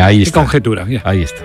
Ahí y está. conjeturas. Mira. Ahí está.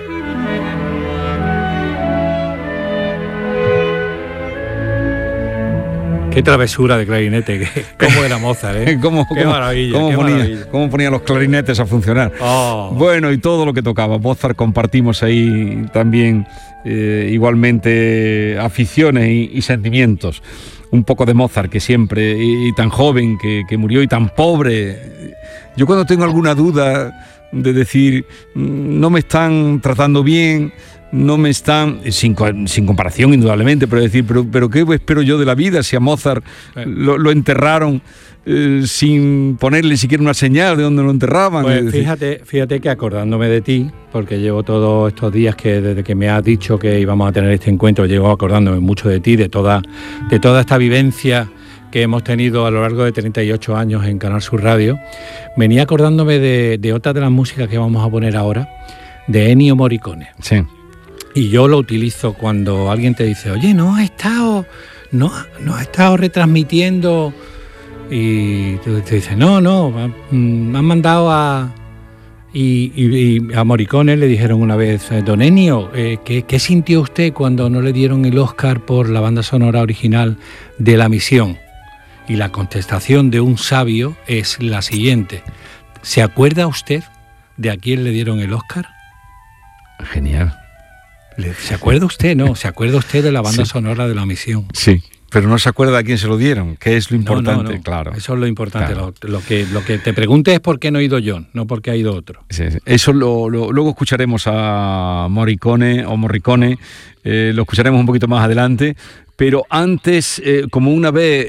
Qué travesura de clarinete, cómo era Mozart, ¿eh? Qué maravilla, Cómo ponía los clarinetes a funcionar. Oh. Bueno, y todo lo que tocaba. Mozart, compartimos ahí también igualmente aficiones y sentimientos. Un poco de Mozart, que siempre, y tan joven que murió, y tan pobre. Yo cuando tengo alguna duda de decir, no me están tratando bien, no me están, sin comparación indudablemente, pero decir, pero ¿qué espero yo de la vida si a Mozart lo enterraron sin ponerle siquiera una señal de dónde lo enterraban? Pues fíjate que acordándome de ti, porque llevo todos estos días que desde que me has dicho que íbamos a tener este encuentro, llevo acordándome mucho de ti, de toda esta vivencia que hemos tenido a lo largo de 38 años en Canal Sur Radio. Venía acordándome de otra de las músicas que vamos a poner ahora, de Ennio Morricone. Sí. Y yo lo utilizo cuando alguien te dice, oye, no has estado retransmitiendo, y tú te dices, no, me han mandado a... Y a Morricone le dijeron una vez, don Ennio, ¿qué sintió usted cuando no le dieron el Oscar por la banda sonora original de La Misión? Y la contestación de un sabio es la siguiente: ¿se acuerda usted de a quién le dieron el Oscar? Genial. ¿Se acuerda usted? No, ¿se acuerda usted de la banda sonora de La Misión? Sí, pero no se acuerda a quién se lo dieron, que es lo importante, no. Claro. Eso es lo importante. Claro. Lo que te pregunte es por qué no ha ido John, no porque ha ido otro. Sí. Eso luego escucharemos a Morricone, lo escucharemos un poquito más adelante. Pero antes, como una vez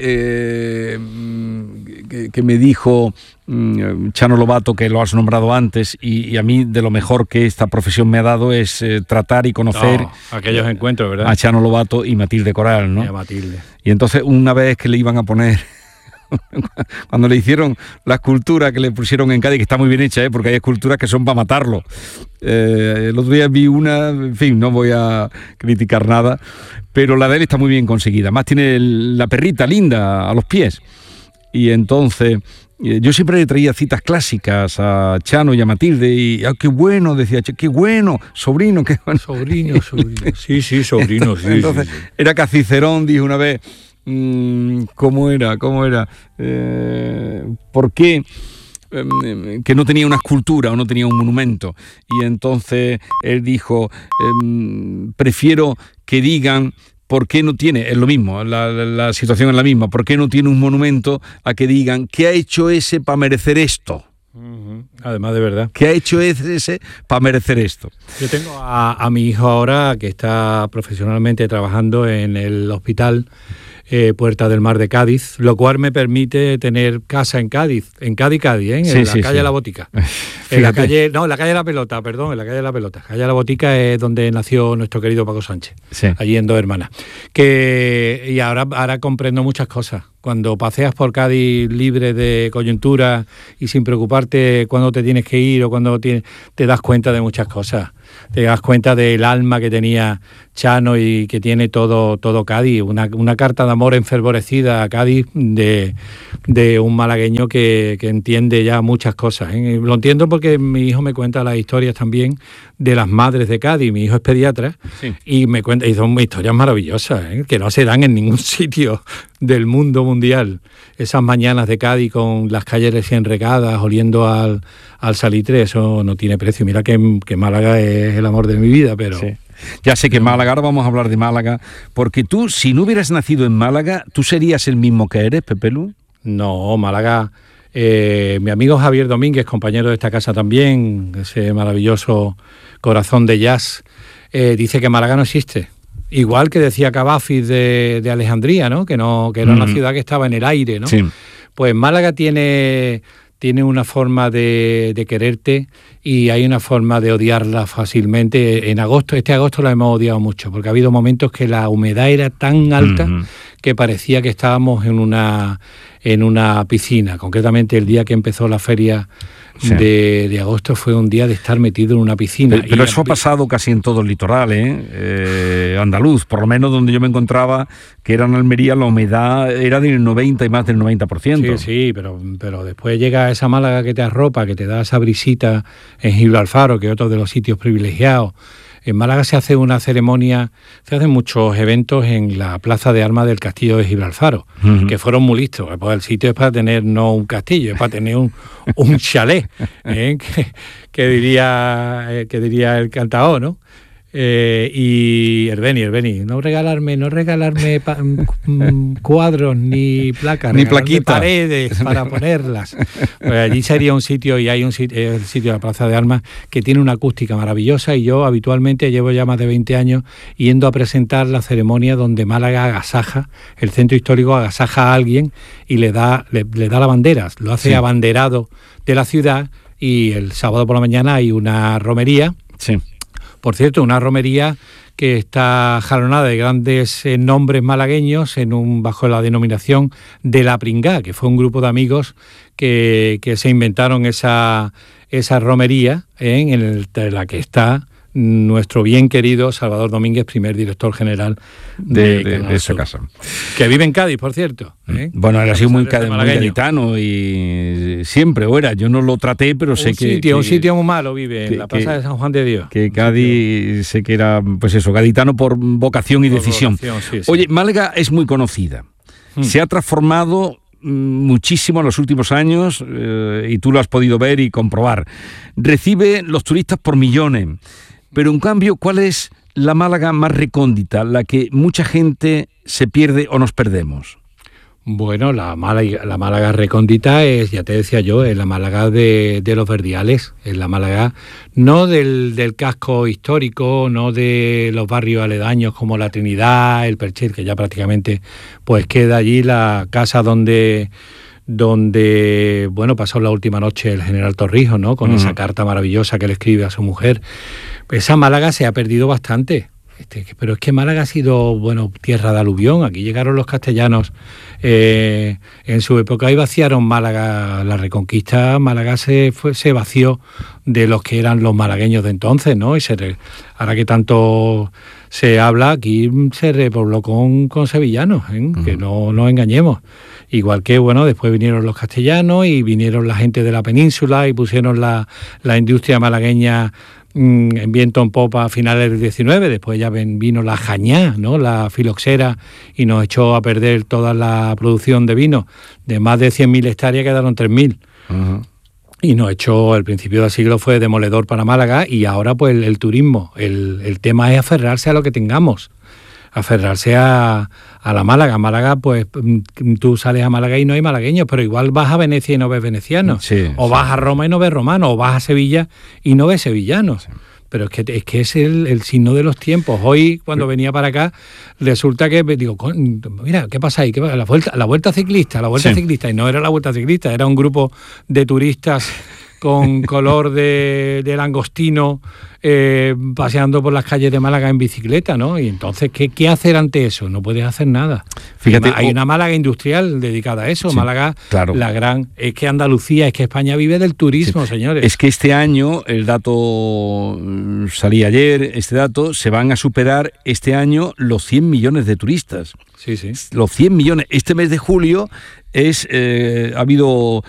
que me dijo Chano Lobato, que lo has nombrado antes, y a mí de lo mejor que esta profesión me ha dado es tratar y conocer aquellos encuentros, ¿verdad? A Chano Lobato y Matilde Coral, ¿no? Y a Matilde. Y entonces una vez que le iban a poner... Cuando le hicieron la escultura que le pusieron en Cádiz, que está muy bien hecha, porque hay esculturas que son para matarlo. El otro día vi una, en fin, no voy a criticar nada, pero la de él está muy bien conseguida. Además tiene la perrita linda a los pies. Y entonces yo siempre le traía citas clásicas a Chano y a Matilde, y qué bueno, decía, qué bueno, sobrino, qué bueno. Sobrino. Sí, sobrino, sí. Entonces, sí. Era que Cicerón dijo una vez... ¿Cómo era? ¿Por qué que no tenía una escultura o no tenía un monumento? Y entonces él dijo, prefiero que digan por qué no tiene, es lo mismo, la situación es la misma, por qué no tiene un monumento, a que digan, ¿qué ha hecho ese para merecer esto? Además, de verdad. ¿Qué ha hecho ese para merecer esto? Yo tengo a mi hijo ahora, que está profesionalmente trabajando en el hospital Puerta del Mar de Cádiz, lo cual me permite tener casa en Cádiz, en Cádiz, en la calle de la Botica. En la calle de la Pelota, perdón, en la calle de la Pelota. Calle de la Botica es donde nació nuestro querido Paco Sánchez, allí en Dos Hermanas. Y ahora comprendo muchas cosas. Cuando paseas por Cádiz libre de coyuntura y sin preocuparte cuándo te tienes que ir o cuándo te das cuenta de muchas cosas. Te das cuenta del alma que tenía Chano y que tiene todo Cádiz. Una carta de amor enfervorecida a Cádiz de un malagueño que entiende ya muchas cosas, ¿eh? Lo entiendo porque mi hijo me cuenta las historias también de las madres de Cádiz. Mi hijo es pediatra, y me cuenta, y son historias maravillosas, ¿eh? Que no se dan en ningún sitio del mundo mundial. Esas mañanas de Cádiz con las calles recién regadas, oliendo al salitre, eso no tiene precio. Mira que Málaga es el amor de mi vida, pero... Sí. Ya sé que Málaga, ahora vamos a hablar de Málaga, porque tú, si no hubieras nacido en Málaga, ¿tú serías el mismo que eres, Pepe Lu? No, Málaga... mi amigo Javier Domínguez, compañero de esta casa también, ese maravilloso corazón de jazz, dice que Málaga no existe. Igual que decía Cavafis de Alejandría, ¿no? Que era una ciudad que estaba en el aire, ¿no? Sí. Pues Málaga tiene una forma de quererte, y hay una forma de odiarla fácilmente. Este agosto la hemos odiado mucho, porque ha habido momentos que la humedad era tan alta que parecía que estábamos en una piscina. Concretamente, el día que empezó la feria de agosto fue un día de estar metido en una piscina. Pero eso ha pasado casi en todo el litoral, ¿eh? andaluz, por lo menos donde yo me encontraba, que era en Almería, la humedad era del 90 y más del 90%. Sí, pero después llega esa Málaga que te arropa, que te da esa brisita en Gibralfaro, que es otro de los sitios privilegiados. En Málaga se hace una ceremonia, se hacen muchos eventos en la Plaza de Armas del Castillo de Gibralfaro, que fueron muy listos. Pues el sitio es para tener no un castillo, es para tener un chalet, que diría el cantao, ¿no? Y Herbeni, no regalarme cuadros ni placas, ni plaquitas, paredes para ponerlas. Pues allí sería un sitio, y hay el sitio de la Plaza de Armas, que tiene una acústica maravillosa, y yo habitualmente llevo ya más de 20 años yendo a presentar la ceremonia donde Málaga agasaja, el centro histórico agasaja a alguien y le da la bandera, lo hace abanderado de la ciudad, y el sábado por la mañana hay una romería. Sí. Por cierto, una romería que está jalonada de grandes nombres malagueños bajo la denominación de La Pringá, que fue un grupo de amigos que se inventaron esa romería, en la que está nuestro bien querido Salvador Domínguez, primer director general de esa casa. Que vive en Cádiz, por cierto. Bueno, él ha sido muy gaditano y siempre, yo no lo traté, pero sé que... Un sitio muy malo vive en la Plaza de San Juan de Dios. Que Cádiz sé que era, pues eso, gaditano por vocación y decisión. Sí. Oye, Málaga es muy conocida. Se ha transformado muchísimo en los últimos años, y tú lo has podido ver y comprobar. Recibe los turistas por millones. Pero en cambio, ¿cuál es la Málaga más recóndita, la que mucha gente se pierde o nos perdemos? Bueno, la Málaga recóndita es, ya te decía yo, es la Málaga de los Verdiales, es la Málaga no del casco histórico, no de los barrios aledaños como la Trinidad, el Perchel, que ya prácticamente pues queda allí la casa donde pasó la última noche el general Torrijos, ¿no? Con esa carta maravillosa que le escribe a su mujer. Esa Málaga se ha perdido bastante. Pero es que Málaga ha sido, tierra de aluvión. Aquí llegaron los castellanos en su época y vaciaron Málaga. La Reconquista, Málaga se vació de los que eran los malagueños de entonces, ¿no? Y ahora que tanto se habla, aquí se repobló con sevillanos, que no nos engañemos. Igual que, después vinieron los castellanos y vinieron la gente de la península y pusieron la industria malagueña en viento en popa a finales del 19, después ya vino la jañá, ¿no? La filoxera, y nos echó a perder toda la producción de vino. De más de 100.000 hectáreas quedaron 3.000. Y nos echó, el principio del siglo fue demoledor para Málaga, y ahora pues el turismo, el tema es aferrarse a lo que tengamos. Aferrarse a la Málaga. Málaga, pues tú sales a Málaga y no hay malagueños, pero igual vas a Venecia y no ves venecianos, vas a Roma y no ves romanos, o vas a Sevilla y no ves sevillanos. Pero es que es el signo de los tiempos. Hoy, cuando venía para acá, resulta que digo, mira, ¿qué pasa ahí? La vuelta ciclista, y no era la vuelta ciclista, era un grupo de turistas con color de langostino, paseando por las calles de Málaga en bicicleta, ¿no? Y entonces, ¿qué hacer ante eso? No puedes hacer nada. Fíjate, hay una Málaga industrial dedicada a eso. Sí, Málaga, claro. Es que Andalucía, es que España vive del turismo, señores. Es que este año, el dato salía ayer, se van a superar este año los 100 millones de turistas. Sí. Los 100 millones. Este mes de julio ha habido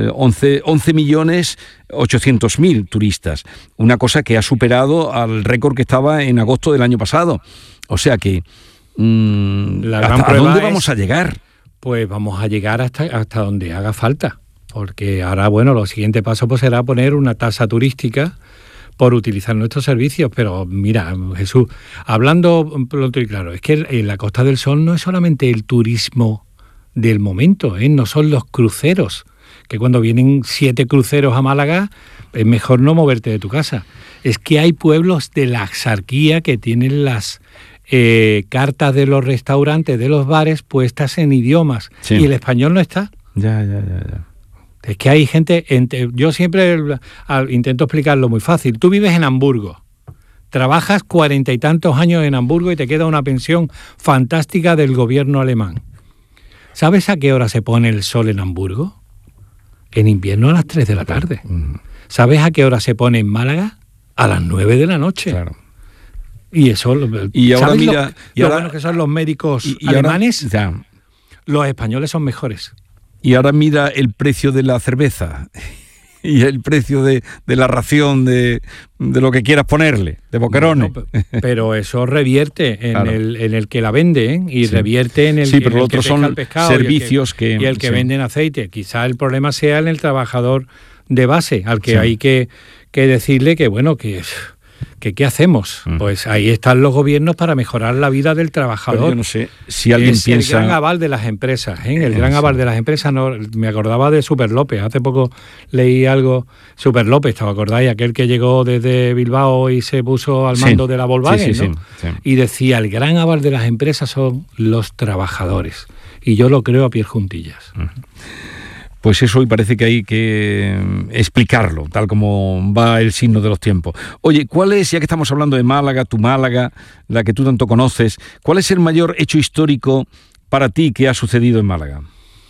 11.800.000 turistas, una cosa que ha superado al récord que estaba en agosto del año pasado. O sea que ¿a dónde vamos a llegar? Pues vamos a llegar hasta donde haga falta, porque ahora, lo siguiente paso pues será poner una tasa turística por utilizar nuestros servicios. Pero mira, Jesús, hablando pronto y claro, es que en la Costa del Sol no es solamente el turismo del momento, no son los cruceros, que cuando vienen 7 cruceros a Málaga es mejor no moverte de tu casa. Es que hay pueblos de la Axarquía que tienen las cartas de los restaurantes, de los bares, puestas en idiomas, y el español no está. Ya. Es que hay gente, yo siempre intento explicarlo muy fácil. Tú vives en Hamburgo, trabajas 40 y tantos años en Hamburgo y te queda una pensión fantástica del gobierno alemán. ¿Sabes a qué hora se pone el sol en Hamburgo? En invierno a las 3 de la tarde. ¿Sabes a qué hora se pone en Málaga? A las 9 de la noche. Claro. Y eso, y ahora mira, lo bueno que son los médicos alemanes, ahora, los españoles son mejores. Y ahora mira el precio de la cerveza y el precio de la ración de lo que quieras ponerle, de boquerones. No, pero eso revierte en, claro, en el que la vende, ¿eh? Y sí, revierte en el, sí, pero en el otros que pesca son el pescado servicios y el que sí, venden aceite. Quizá el problema sea en el trabajador de base, al que sí, hay que decirle que, bueno, que ¿qué hacemos? Pues ahí están los gobiernos para mejorar la vida del trabajador. Pero yo no sé si alguien es piensa... el gran aval de las empresas, ¿eh? El gran aval de las empresas. No, me acordaba de Super López. Hace poco leí algo. Super López, ¿te acordáis? Aquel que llegó desde Bilbao y se puso al mando de la Volkswagen, sí, ¿no? Sí. Y decía, el gran aval de las empresas son los trabajadores. Y yo lo creo a pies juntillas. Pues eso, y parece que hay que explicarlo, tal como va el signo de los tiempos. Oye, ¿cuál es, ya que estamos hablando de Málaga, tu Málaga, la que tú tanto conoces, cuál es el mayor hecho histórico para ti que ha sucedido en Málaga?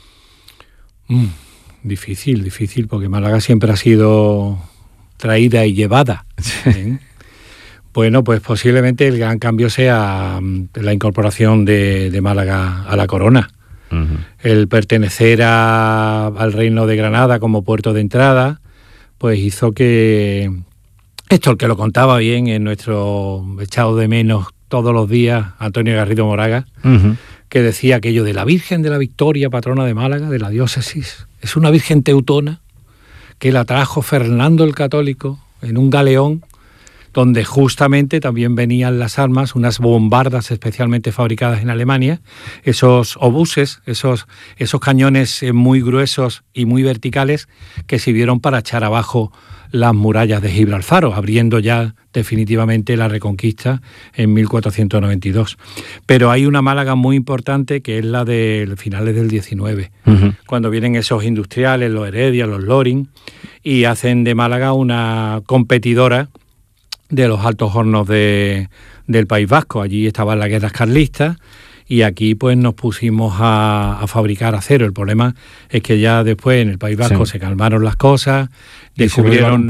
Difícil, porque Málaga siempre ha sido traída y llevada. ¿Eh? Bueno, pues posiblemente el gran cambio sea la incorporación de Málaga a la corona. El pertenecer al Reino de Granada como puerto de entrada, pues hizo que esto, el que lo contaba bien en nuestro echado de menos todos los días, Antonio Garrido Moraga, que decía aquello de la Virgen de la Victoria, patrona de Málaga, de la diócesis, es una virgen teutona que la trajo Fernando el Católico en un galeón, donde justamente también venían las armas, unas bombardas especialmente fabricadas en Alemania, esos obuses, esos cañones muy gruesos y muy verticales que sirvieron para echar abajo las murallas de Gibraltar, abriendo ya definitivamente la Reconquista en 1492. Pero hay una Málaga muy importante que es la de finales del 19, cuando vienen esos industriales, los Heredia, los Loring, y hacen de Málaga una competidora de los altos hornos del País Vasco. Allí estaban las guerras carlistas y aquí pues nos pusimos a fabricar acero. El problema es que ya después en el País Vasco se calmaron las cosas, descubrieron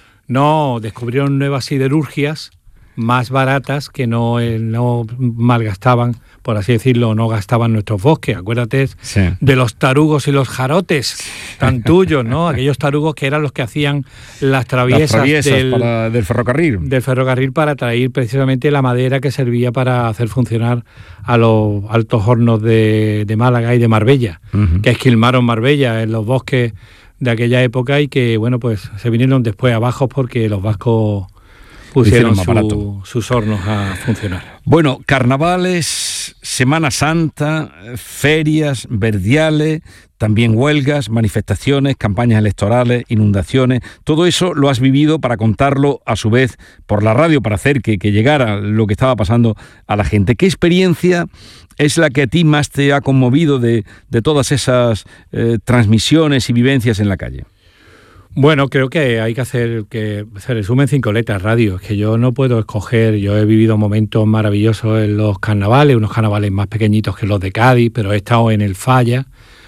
nuevas siderurgias más baratas que no malgastaban, por así decirlo, no gastaban nuestros bosques. Acuérdate de los tarugos y los jarotes tan tuyos, ¿no? Aquellos tarugos que eran los que hacían las traviesas del ferrocarril. Del ferrocarril para traer precisamente la madera que servía para hacer funcionar a los altos hornos de Málaga y de Marbella, que esquilmaron Marbella en los bosques de aquella época y que, bueno, pues se vinieron después abajo porque los vascos pusieron sus hornos a funcionar. Bueno, carnavales, Semana Santa, ferias, verdiales, también huelgas, manifestaciones, campañas electorales, inundaciones, todo eso lo has vivido para contarlo a su vez por la radio, para hacer que llegara lo que estaba pasando a la gente. ¿Qué experiencia es la que a ti más te ha conmovido de todas esas transmisiones y vivencias en la calle? Bueno, creo que hay que hacer que se resumen 5 letras, radio. Es que yo no puedo escoger. Yo he vivido momentos maravillosos en los carnavales, unos carnavales más pequeñitos que los de Cádiz, pero he estado en el Falla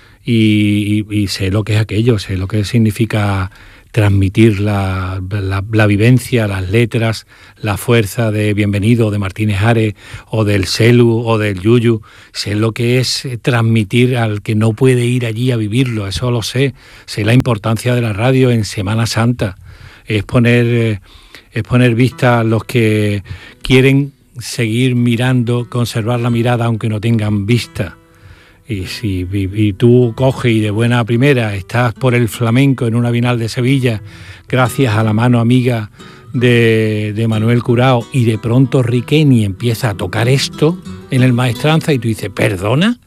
y sé lo que es aquello, sé lo que significa transmitir la vivencia, las letras, la fuerza de Bienvenido, de Martínez Ares, o del Celu, o del Yuyu. Sé lo que es transmitir al que no puede ir allí a vivirlo, eso lo sé. Sé la importancia de la radio en Semana Santa. Es poner vista a los que quieren seguir mirando, conservar la mirada aunque no tengan vista. Y tú coges y de buena primera estás por el flamenco en una Bienal de Sevilla gracias a la mano amiga de Manuel Curao y de pronto Riqueni empieza a tocar esto en el Maestranza y tú dices, ¿perdona?